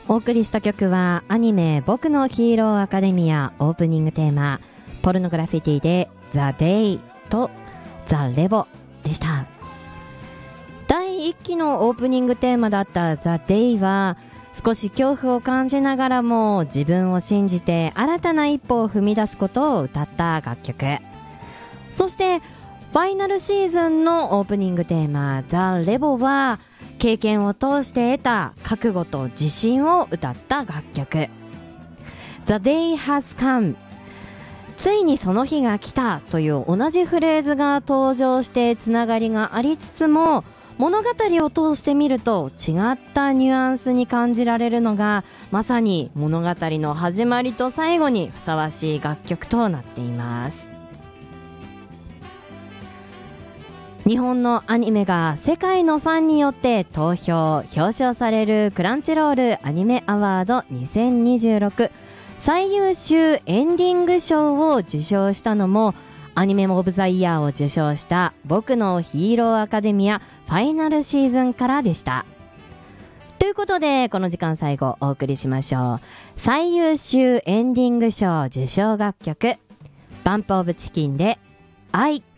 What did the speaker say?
お送りした曲はアニメ僕のヒーローアカデミアオープニングテーマポルノグラフィティで The Day と The Revo でした。第1期のオープニングテーマだった The Day は少し恐怖を感じながらも自分を信じて新たな一歩を踏み出すことを歌った楽曲。そしてファイナルシーズンのオープニングテーマ The Revo は経験を通して得た覚悟と自信を歌った楽曲。 The Day Has Come、 ついにその日が来たという同じフレーズが登場してつながりがありつつも物語を通してみると違ったニュアンスに感じられるのがまさに物語の始まりと最後にふさわしい楽曲となっています。日本のアニメが世界のファンによって投票・表彰されるクランチロールアニメアワード2026最優秀エンディング賞を受賞したのもアニメオブザイヤーを受賞した僕のヒーローアカデミアファイナルシーズンからでした。ということでこの時間最後お送りしましょう。最優秀エンディング賞受賞楽曲バンプオブチキンで愛。